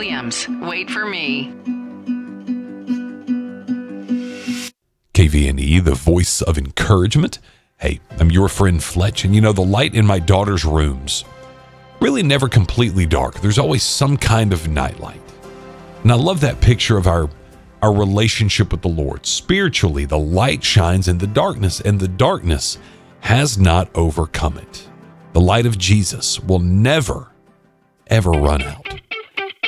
Williams. Wait for me. KVNE, the voice of encouragement. Hey, I'm your friend Fletch, and the light in my daughter's rooms really never completely dark. There's always some kind of nightlight. And I love that picture of our relationship with the Lord. Spiritually, the light shines in the darkness, and the darkness has not overcome it. The light of Jesus will never, ever run out.